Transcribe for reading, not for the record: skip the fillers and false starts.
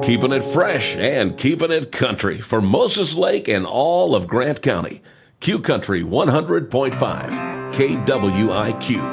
Keeping it fresh and keeping it country for Moses Lake and all of Grant County. Q Country 100.5, KWIQ.